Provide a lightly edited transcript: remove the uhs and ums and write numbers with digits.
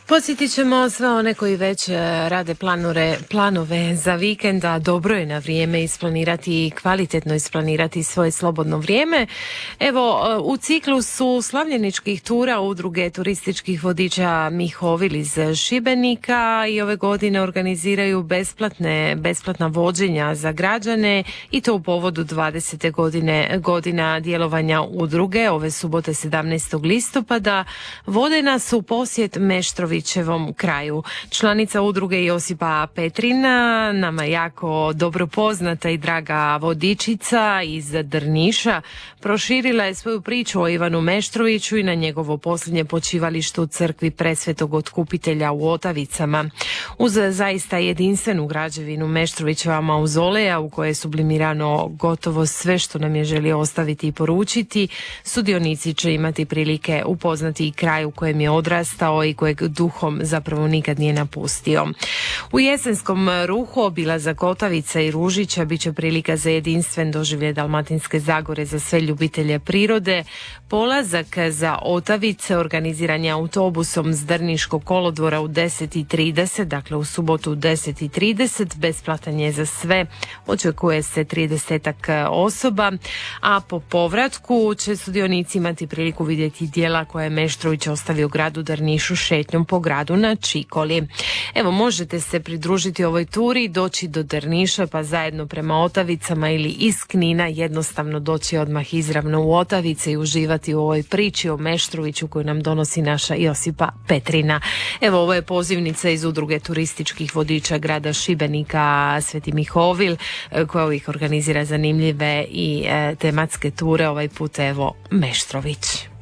Podsjetit ćemo sve one koji već rade planove za vikenda. Dobro je na vrijeme isplanirati i kvalitetno isplanirati svoje slobodno vrijeme. Evo, u ciklusu slavljeničkih tura udruge turističkih vodiča Mihovil iz Šibenika i ove godine organiziraju besplatna vođenja za građane i to u povodu 20. godina djelovanja udruge. Ove subote 17. listopada vode nas u posjet Meštrovićevom kraju. Članica udruge Josipa Petrina, nama jako dobro poznata i draga vodičica iz Drniša, proširila je svoju priču o Ivanu Meštroviću i na njegovo posljednje počivalište u crkvi Presvetog Otkupitelja u Otavicama. Uz zaista jedinstvenu građevinu Meštrovićeva mauzoleja u kojoj je sublimirano gotovo sve što nam je želio ostaviti i poručiti, sudionici će imati prilike upoznati i kraj u kojem je odrastao i kojeg duhom zapravo nikad nije napustio. U jesenskom ruhu obilazak Otavica i Ružića bit će prilika za jedinstven doživljaj Dalmatinske Zagore za sve ljubitelje prirode. Polazak za Otavice organiziran je autobusom s Drniškog kolodvora u 10:30, dakle u subotu u 10:30, besplatan je za sve, očekuje se 30-ak osoba, a po povratku će sudionici imati priliku vidjeti djela koje je Meštrović ostavio gradu Drnišu šetnjom po gradu na Čikoli. Evo, možete se pridružiti ovoj turi, doći do Drniša pa zajedno prema Otavicama ili iz Knina jednostavno doći odmah izravno u Otavice i uživati u ovoj priči o Meštroviću koju nam donosi naša Josipa Petrina. Evo, ovo je pozivnica iz udruge turističkih vodiča grada Šibenika Sveti Mihovil koja uvijek organizira zanimljive i tematske ture, ovaj put evo Meštrović.